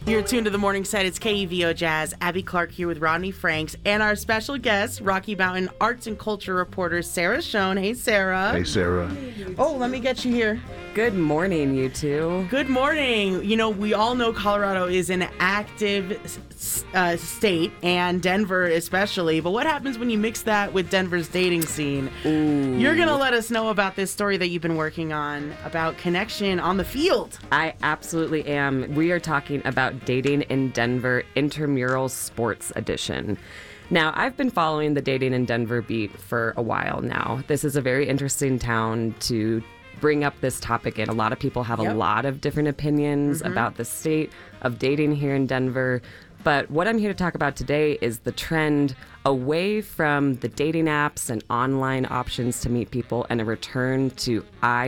You're tuned to the Morning Set. It's KEVO Jazz. Abby Clark here with Rodney Franks and our special guest, Rocky Mountain arts and culture reporter Sarah Schoen. Hey, Sarah. Hey, Sarah. Oh, let me get you here. Good morning, you two. Good morning. You know, we all know Colorado is an active state, and Denver especially. But what happens when you mix that with Denver's dating scene? Ooh. You're going to let us know about this story that you've been working on about connection on the field. I absolutely am. We are talking about Dating in Denver Intramural Sports Edition. Now, I've been following the Dating in Denver beat for a while now. This is a very interesting town to bring up this topic in. A lot of people have a lot of different opinions about the state of dating here in Denver. But what I'm here to talk about today is the trend away from the dating apps and online options to meet people and a return to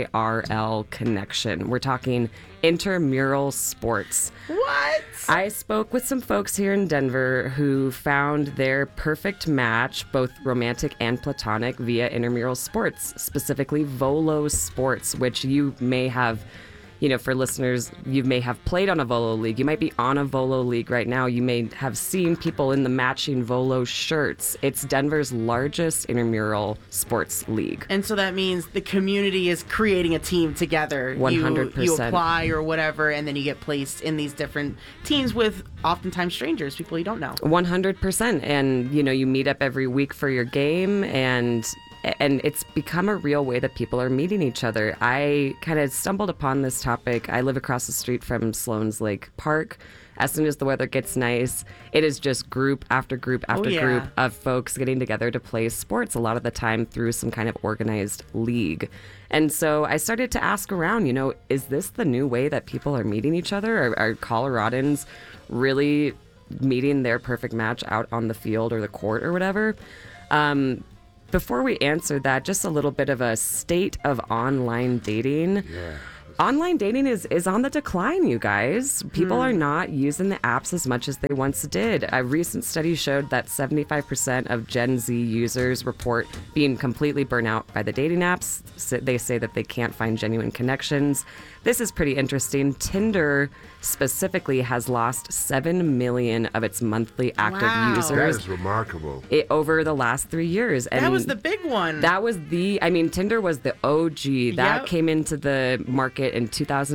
IRL connection. We're talking intramural sports. What? I spoke with some folks here in Denver who found their perfect match, both romantic and platonic, via intramural sports, specifically Volo sports, which you may have, you know, for listeners, you may have played on a Volo league. You might be on a Volo league right now. You may have seen people in the matching Volo shirts. It's Denver's largest intramural sports league. And so that means the community is creating a team together. 100%. You apply or whatever, and then you get placed in these different teams with oftentimes strangers, people you don't know. 100%. And, you know, you meet up every week for your game, and it's become a real way that people are meeting each other. I kind of stumbled upon this topic. I live across the street from Sloan's Lake Park. As soon as the weather gets nice, it is just group after group after group of folks getting together to play sports, a lot of the time through some kind of organized league. And so I started to ask around, you know, is this the new way that people are meeting each other? Are Coloradans really meeting their perfect match out on the field or the court or whatever? Before we answer that, just a little bit of a state of online dating. Yeah. Online dating is on the decline, you guys. People are not using the apps as much as they once did. A recent study showed that 75% of Gen Z users report being completely burnt out by the dating apps. So they say that they can't find genuine connections. This is pretty interesting. Tinder specifically has lost 7 million of its monthly active users. That is remarkable. Over the last 3 years. And that was the big one. Tinder was the OG. That Yep. came into the market in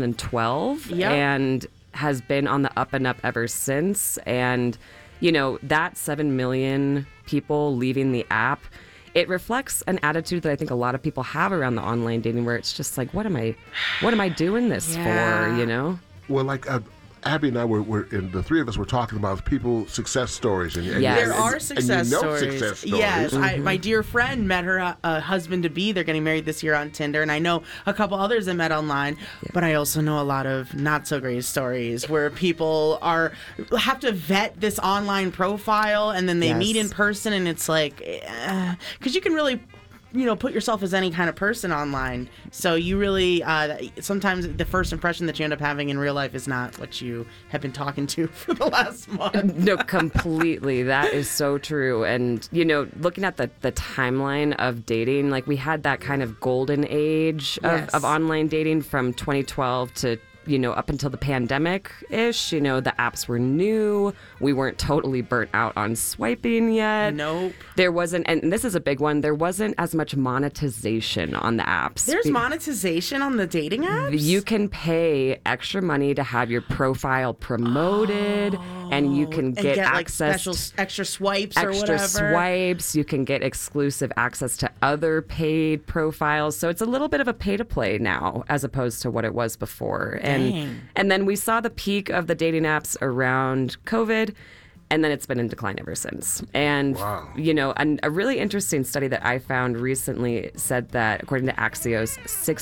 2012 and has been on the up and up ever since. And, you know, that 7 million people leaving the app, it reflects an attitude that I think a lot of people have around the online dating, where it's just like, what am I doing this for, you know? Well, like Abby and I were and the three of us were talking about people's success stories. And Yes. There are success stories. Success stories. Yes, my dear friend met her husband-to-be. They're getting married this year on Tinder, and I know a couple others that met online. But I also know a lot of not-so-great stories where people have to vet this online profile, and then they meet in person, and it's like, because you can really, you know, put yourself as any kind of person online. So you really, sometimes the first impression that you end up having in real life is not what you have been talking to for the last month. No, completely. That is so true. And, you know, looking at the timeline of dating, like we had that kind of golden age of online dating from 2012 to, you know, up until the pandemic-ish. You know, the apps were new. We weren't totally burnt out on swiping yet. Nope. There wasn't, and this is a big one, there wasn't as much monetization on the apps. There's monetization on the dating apps? You can pay extra money to have your profile promoted, and you can get access, like special extra swipes or extra whatever. swipes. You can get exclusive access to other paid profiles. So it's a little bit of a pay to play now, as opposed to what it was before. And then we saw the peak of the dating apps around COVID, and then it's been in decline ever since. And, you know, a really interesting study that I found recently said that, according to Axios,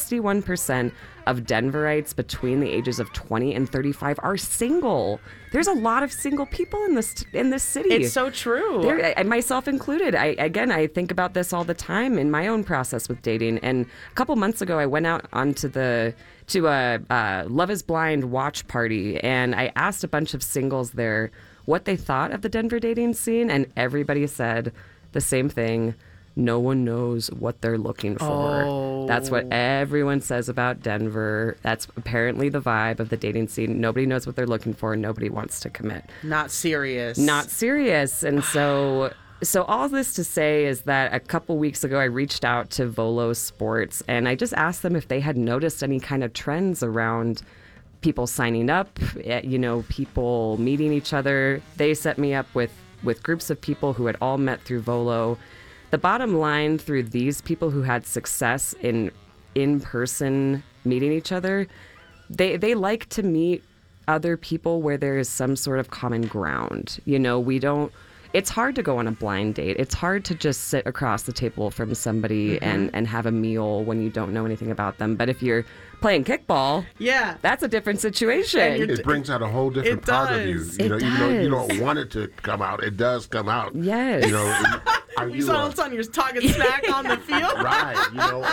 61% of Denverites between the ages of 20 and 35 are single. There's a lot of single people in this city. It's so true. And myself included. I think about this all the time in my own process with dating. And a couple months ago, I went out to a Love is Blind watch party, and I asked a bunch of singles there what they thought of the Denver dating scene, and everybody said the same thing. no one knows what they're looking for. Oh. That's what everyone says about Denver. That's apparently the vibe of the dating scene. Nobody knows what they're looking for. Nobody wants to commit. Not serious. Not serious. And so all this to say is that a couple weeks ago, I reached out to Volo Sports and I just asked them if they had noticed any kind of trends around people signing up, people meeting each other. They set me up with groups of people who had all met through Volo. The bottom line through these people who had success in person meeting each other, they like to meet other people where there is some sort of common ground. It's hard to go on a blind date. It's hard to just sit across the table from somebody and have a meal when you don't know anything about them. But if you're playing kickball, that's a different situation. It brings out a whole different part of you. Even though you don't want it to come out, it does come out. Yes. You saw all of a sudden you're talking smack on the field. Right,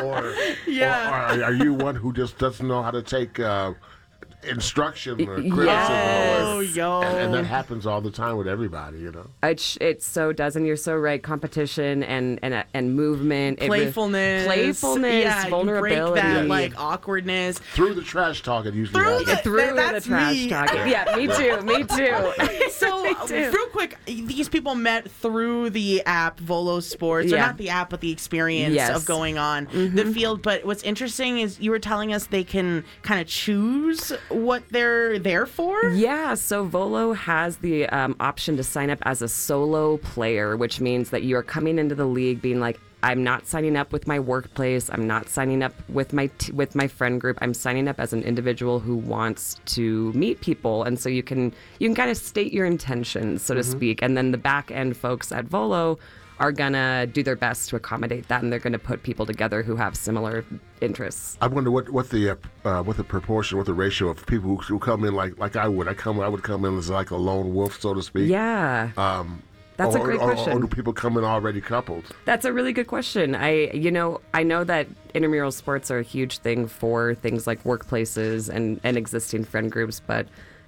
or are you one who just doesn't know how to take instruction or criticism? Yes. And that happens all the time with everybody, It so does, and you're so right. Competition and movement, playfulness, vulnerability, you break that awkwardness through the trash talk. It usually happens. Through the trash talk. Yeah, me too. So real quick, these people met through the app Volo Sports, or not the app, but the experience of going on the field. But what's interesting is you were telling us they can kind of choose what they're there for? Yeah, so Volo has the option to sign up as a solo player, which means that you are coming into the league being like, I'm not signing up with my workplace. I'm not signing up with my friend group. I'm signing up as an individual who wants to meet people, and so you can kind of state your intentions, so to speak, and then the back end folks at Volo are gonna do their best to accommodate that, and they're gonna put people together who have similar interests. I wonder what the proportion, what the ratio of people who come in like I would. I would come in as like a lone wolf, so to speak. Yeah. That's a great question. Or do people come in already coupled? That's a really good question. I know that intramural sports are a huge thing for things like workplaces and existing friend groups, but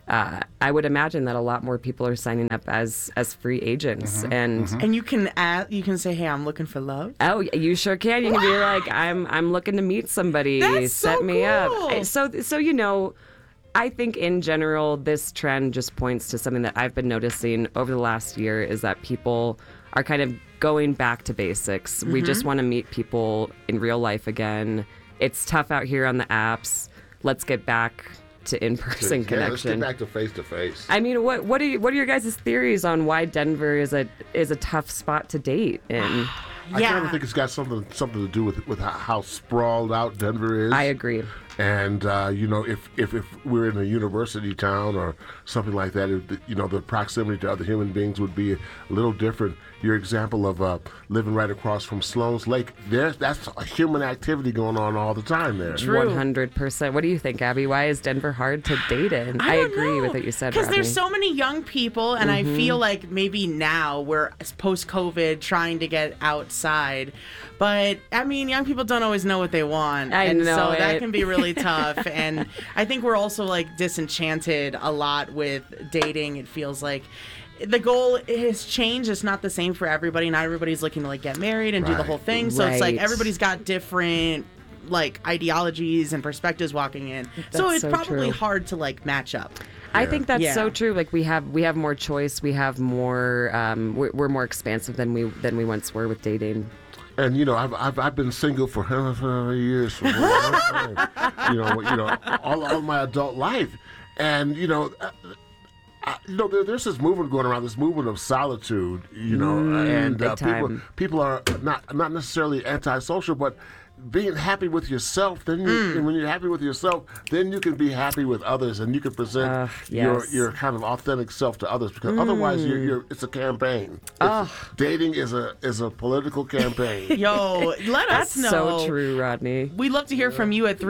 I would imagine that a lot more people are signing up as free agents, and you can say, "Hey, I'm looking for love." Oh, you sure can. You can be like, "I'm looking to meet somebody. That's Set so me cool. up." So I think in general, this trend just points to something that I've been noticing over the last year is that people are kind of going back to basics. We just want to meet people in real life again. It's tough out here on the apps. Let's get back to in-person connection. Let's get back to face-to-face. I mean, what are your guys' theories on why Denver is a tough spot to date in? I kind of think it's got something to do with how sprawled out Denver is. I agree. And if we're in a university town or something like that, the proximity to other human beings would be a little different. Your example of living right across from Sloan's Lake, that's a human activity going on all the time there. True. 100%. What do you think, Abby? Why is Denver hard to date in? I agree with what you said, because Rodney. there's so many young people, and I feel like maybe now we're post-COVID trying to get outside. But, I mean, young people don't always know what they want. So that can be really tough. And I think we're also, disenchanted a lot with dating. It feels like the goal has changed. It's not the same for everybody. Not everybody's looking to, get married and do the whole thing. So it's like everybody's got different, ideologies and perspectives walking in. So it's probably hard to, match up. I think that's so true. We have more choice. We have more. We're more expansive than we once were with dating. And I've been single for years, for a long time. All my adult life, and there's this movement going around, this movement of solitude, and people are not necessarily antisocial, but being happy with yourself. Then and when you're happy with yourself, then you can be happy with others, and you can present your kind of authentic self to others. Because otherwise, it's a campaign. Dating is a political campaign. Yo, let us know. That's so true, Rodney. We'd love to hear from you at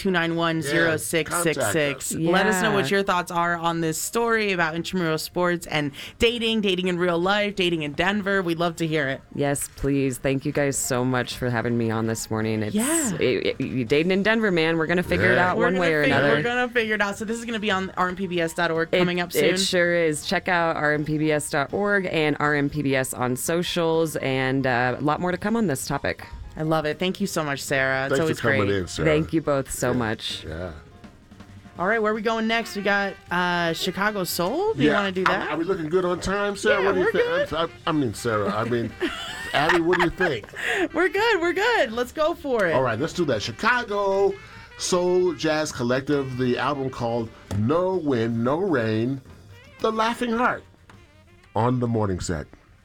303-291-0666. Let us know what your thoughts are on this story about intramural sports and dating in real life, dating in Denver. We'd love to hear it. Yes, please. Thank you guys so much for having me on this morning. morning. It's Dayton and Denver, man. We're gonna figure it out one way or another. We're gonna figure it out. So this is gonna be on rmpbs.org coming up soon. It sure is. Check out rmpbs.org and rmpbs on socials, and a lot more to come on this topic. I love it. Thank you so much, Sarah. It's Thanks always for coming great. in, Sarah. Thank you both so much. Yeah. All right, where are we going next? We got Chicago Soul. Do you want to do that? Are we looking good on time, Sarah? Yeah, what do you we're think? good. I mean, Sarah. I mean, Abby, what do you think? We're good. We're good. Let's go for it. All right, let's do that. Chicago Soul Jazz Collective, the album called No Wind, No Rain, The Laughing Heart, on the morning set.